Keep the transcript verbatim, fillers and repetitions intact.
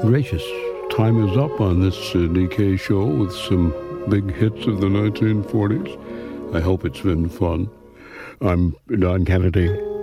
gracious. Time is up on this uh, D K show with some big hits of the nineteen forties. I hope it's been fun. I'm Don Kennedy.